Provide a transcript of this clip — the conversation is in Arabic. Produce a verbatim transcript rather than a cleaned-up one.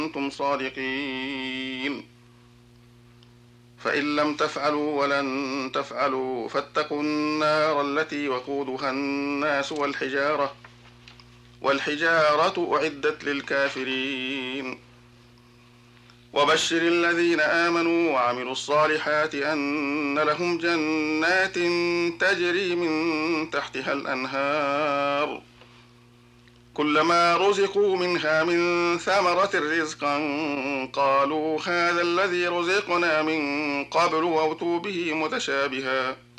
كنتم صادقين. فإن لم تفعلوا ولن تفعلوا فاتقوا النار التي وقودها الناس والحجارة والحجارة أعدت للكافرين. وبشر الذين آمنوا وعملوا الصالحات أن لهم جنات تجري من تحتها الأنهار كلما رزقوا منها من ثمرة رزقا قالوا هذا الذي رزقنا من قبل وأتوا به متشابها